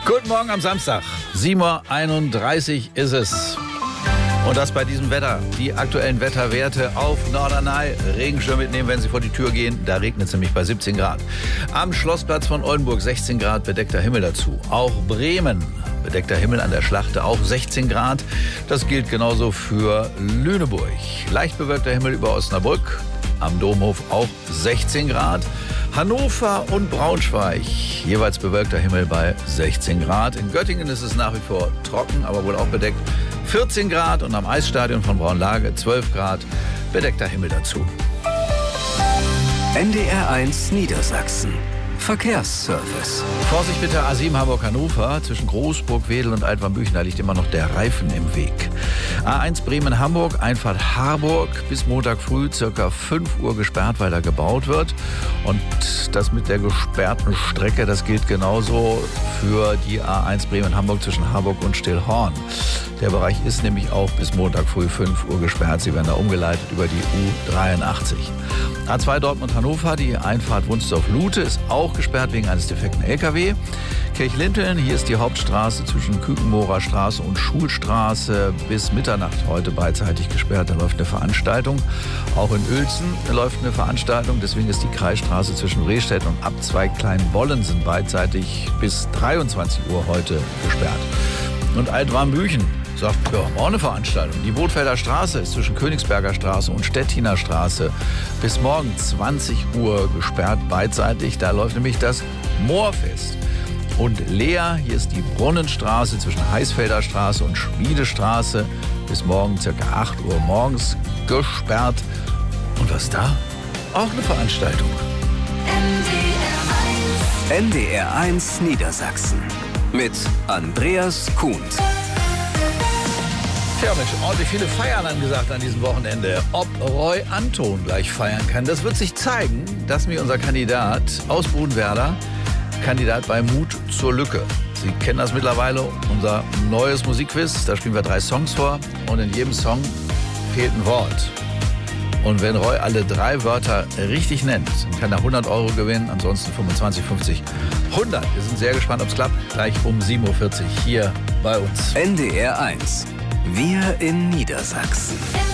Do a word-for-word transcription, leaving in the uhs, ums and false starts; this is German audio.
Guten Morgen am Samstag. sieben Uhr einunddreißig ist es. Und das bei diesem Wetter. Die aktuellen Wetterwerte auf Norderney. Regenschirm mitnehmen, wenn Sie vor die Tür gehen. Da regnet es nämlich bei siebzehn Grad. Am Schlossplatz von Oldenburg sechzehn Grad, bedeckter Himmel dazu. Auch Bremen, bedeckter Himmel an der Schlachte, auch sechzehn Grad. Das gilt genauso für Lüneburg. Leicht bewölkter Himmel über Osnabrück. Am Domhof auch sechzehn Grad. Hannover und Braunschweig, jeweils bewölkter Himmel bei sechzehn Grad. In Göttingen ist es nach wie vor trocken, aber wohl auch bedeckt. vierzehn Grad und am Eisstadion von Braunlage zwölf Grad, bedeckter Himmel dazu. N D R eins Niedersachsen. Verkehrsservice. Vorsicht bitte, A sieben Hamburg-Hannover. Zwischen Großburg, Wedel und Altwarmbüchen, da liegt immer noch der Reifen im Weg. A eins Bremen-Hamburg, Einfahrt Harburg. Bis Montag früh circa fünf Uhr gesperrt, weil da gebaut wird. Und das mit der gesperrten Strecke, das gilt genauso für die A eins Bremen-Hamburg zwischen Harburg und Stillhorn. Der Bereich ist nämlich auch bis Montag früh fünf Uhr gesperrt. Sie werden da umgeleitet über die U dreiundachtzig. A zwei Dortmund-Hannover, die Einfahrt Wunsdorf-Lute ist auch gesperrt wegen eines defekten L K W. Kirchlinteln, hier ist die Hauptstraße zwischen Kükenmoorer Straße und Schulstraße bis Mitternacht heute beidseitig gesperrt. Da läuft eine Veranstaltung. Auch in Uelzen läuft eine Veranstaltung. Deswegen ist die Kreisstraße zwischen Rehstedt und Abzweig Kleinbollensen beidseitig bis dreiundzwanzig Uhr heute gesperrt. Und Altwarmbüchen sagt, ja, auch eine Veranstaltung. Die Bootfelder Straße ist zwischen Königsberger Straße und Stettiner Straße bis morgen zwanzig Uhr gesperrt beidseitig. Da läuft nämlich das Moorfest. Und Lea, hier ist die Brunnenstraße zwischen Heißfelder Straße und Schmiedestraße bis morgen ca. acht Uhr morgens gesperrt. Und was da? Auch eine Veranstaltung. N D R eins Niedersachsen mit Andreas Kuhn. Tja, Mensch, ordentlich viele Feiern angesagt an diesem Wochenende. Ob Roy Anton gleich feiern kann, das wird sich zeigen. Das ist mir unser Kandidat aus Bodenwerder, Kandidat bei Mut zur Lücke. Sie kennen das mittlerweile, unser neues Musikquiz. Da spielen wir drei Songs vor und in jedem Song fehlt ein Wort. Und wenn Roy alle drei Wörter richtig nennt, dann kann er hundert Euro gewinnen, ansonsten fünfundzwanzig, fünfzig, hundert. Wir sind sehr gespannt, ob es klappt. Gleich um sieben Uhr vierzig hier bei uns. N D R eins. Wir in Niedersachsen.